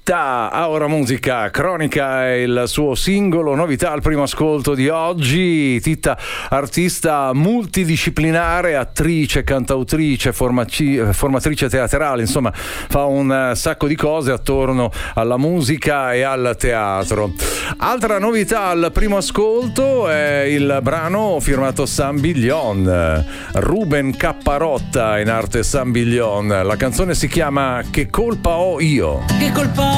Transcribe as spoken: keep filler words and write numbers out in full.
Titta, Aura Musica, Cronica è il suo singolo, novità al primo ascolto di oggi. Titta, artista multidisciplinare, attrice, cantautrice, formaci, formatrice teatrale, insomma fa un sacco di cose attorno alla musica e al teatro. Altra novità al primo ascolto è il brano firmato Sambillion, Ruben Capparotta, in arte Sambillion. La canzone si chiama Che colpa ho io? Che colpa